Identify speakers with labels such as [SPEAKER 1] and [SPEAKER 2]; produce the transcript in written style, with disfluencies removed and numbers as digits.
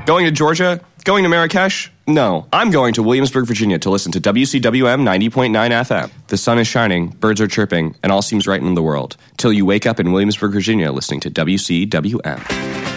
[SPEAKER 1] Going to Georgia? Going to Marrakesh? No, I'm going to Williamsburg, Virginia to listen to WCWM 90.9 FM. The sun is shining, birds are chirping, and all seems right in the world. Till you wake up in Williamsburg, Virginia listening to WCWM.